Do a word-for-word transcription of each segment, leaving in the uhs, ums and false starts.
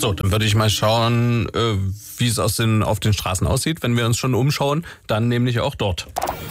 So, dann würde ich mal schauen, äh, wie es aus den, auf den Straßen aussieht. Wenn wir uns schon umschauen, dann nämlich auch dort.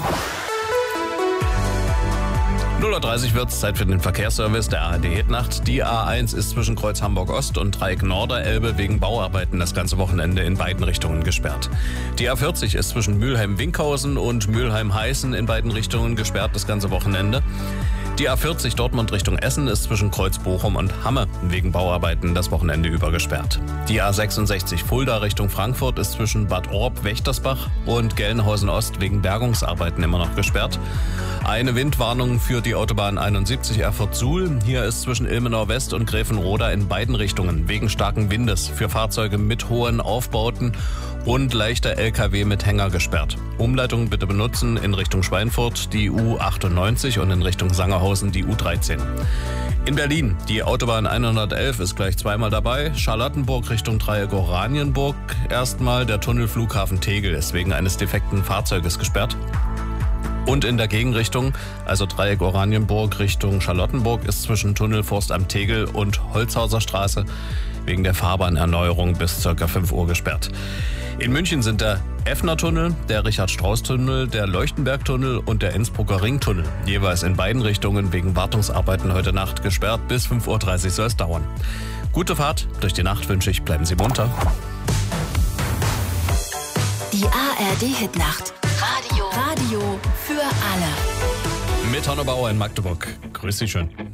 null Uhr dreißig wird es Zeit für den Verkehrsservice der A R D-Hitnacht. Die A eins ist zwischen Kreuz Hamburg-Ost und Dreieck Norderelbe wegen Bauarbeiten das ganze Wochenende in beiden Richtungen gesperrt. Die A vierzig ist zwischen Mülheim-Winkhausen und Mülheim-Heißen in beiden Richtungen gesperrt das ganze Wochenende. Die A vierzig Dortmund Richtung Essen ist zwischen Kreuz Bochum und Hamme wegen Bauarbeiten das Wochenende über gesperrt. Die A sechsundsechzig Fulda Richtung Frankfurt ist zwischen Bad Orb, Wächtersbach und Gelnhausen Ost wegen Bergungsarbeiten immer noch gesperrt. Eine Windwarnung für die Autobahn einundsiebzig Erfurt-Suhl. Hier ist zwischen Ilmenau West und Gräfenroda in beiden Richtungen wegen starken Windes für Fahrzeuge mit hohen Aufbauten und leichter L K W mit Hänger gesperrt. Umleitungen bitte benutzen in Richtung Schweinfurt die U achtundneunzig und in Richtung Sangerhausen die U dreizehn. In Berlin, die Autobahn hundertelf ist gleich zweimal dabei. Charlottenburg Richtung Dreieck Oranienburg erstmal. Der Tunnel Flughafen Tegel ist wegen eines defekten Fahrzeuges gesperrt. Und in der Gegenrichtung, also Dreieck Oranienburg Richtung Charlottenburg, ist zwischen Tunnel Forstamt Tegel und Holzhauser Straße wegen der Fahrbahnerneuerung bis ca. fünf Uhr gesperrt. In München sind der Effner-Tunnel, der Richard-Strauss-Tunnel, der Leuchtenberg-Tunnel und der Innsbrucker Ringtunnel jeweils in beiden Richtungen wegen Wartungsarbeiten heute Nacht gesperrt. Bis fünf Uhr dreißig soll es dauern. Gute Fahrt durch die Nacht wünsche ich, bleiben Sie munter. Die A R D-Hitnacht. Radio. Radio für alle. Mit Honne Bauer in Magdeburg. Grüß Sie schön.